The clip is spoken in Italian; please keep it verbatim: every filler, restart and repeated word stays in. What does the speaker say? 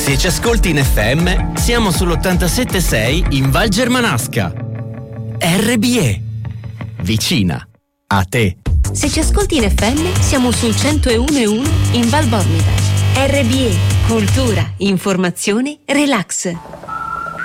Se ci ascolti in F M, siamo sull'ottantasette sei in Val Germanasca. R B E. Vicina a te. Se ci ascolti in F M, siamo sul centouno e uno in Val Bormida. R B E. Cultura, informazione, relax.